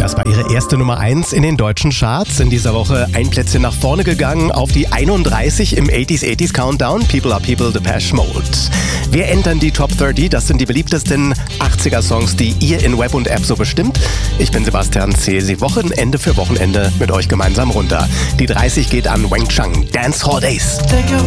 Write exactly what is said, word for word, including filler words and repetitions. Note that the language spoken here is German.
Das war ihre erste Nummer eins in den deutschen Charts. In dieser Woche ein Plätzchen nach vorne gegangen auf die einunddreißig im achtziger achtziger Countdown. People Are People, Depeche Mode. Wir entern die Top dreißig. Das sind die beliebtesten achtziger Songs, die ihr in Web und App so bestimmt. Ich bin Sebastian, zähle sie Wochenende für Wochenende mit euch gemeinsam runter. Die dreißig geht an Wang Chung, Dance Hall Days.